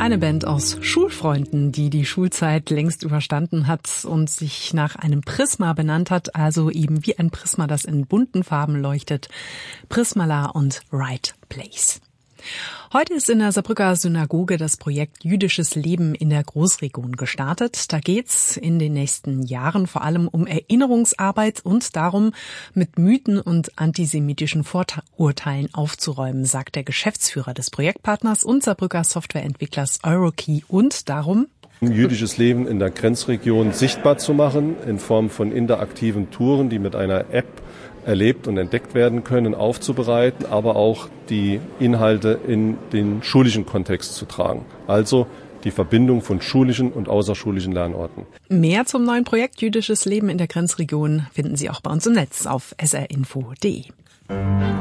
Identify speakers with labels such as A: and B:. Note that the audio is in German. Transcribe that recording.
A: Eine Band aus Schulfreunden, die die Schulzeit längst überstanden hat und sich nach einem Prisma benannt hat, also eben wie ein Prisma, das in bunten Farben leuchtet. Prismala und Right Place. Heute ist in der Saarbrücker Synagoge das Projekt Jüdisches Leben in der Großregion gestartet. Da geht's in den nächsten Jahren vor allem um Erinnerungsarbeit und darum, mit Mythen und antisemitischen Vorurteilen aufzuräumen, sagt der Geschäftsführer des Projektpartners und Saarbrücker Softwareentwicklers Eurokey. Und darum,
B: jüdisches Leben in der Grenzregion sichtbar zu machen, in Form von interaktiven Touren, die mit einer App erlebt und entdeckt werden können, aufzubereiten, aber auch die Inhalte in den schulischen Kontext zu tragen. Also die Verbindung von schulischen und außerschulischen Lernorten.
A: Mehr zum neuen Projekt Jüdisches Leben in der Grenzregion finden Sie auch bei uns im Netz auf srinfo.de.